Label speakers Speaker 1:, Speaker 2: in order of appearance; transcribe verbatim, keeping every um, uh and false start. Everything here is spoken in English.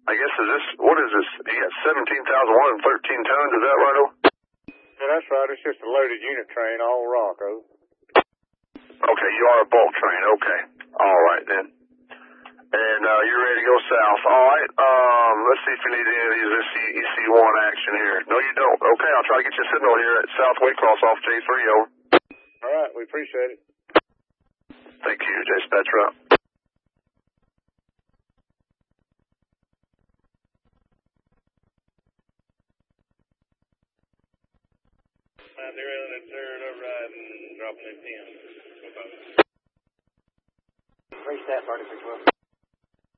Speaker 1: I guess is this, what is this? You got seventeen thousand one hundred thirteen tons, is that right?
Speaker 2: Yeah, that's right. It's just a loaded unit train, all Rocco.
Speaker 1: Okay, you are a bulk train. Okay. All right, then. And uh, you're ready to go south. All right. Um, let's see if you need any of these E C one action here. No, you don't. Okay, I'll try to get you a signal here at South Waycross off J three, over.
Speaker 2: All right, we appreciate it.
Speaker 1: Thank you, J-Spatch Route.
Speaker 2: They're in the third override and dropping it in. Race that, Marty, for twelve.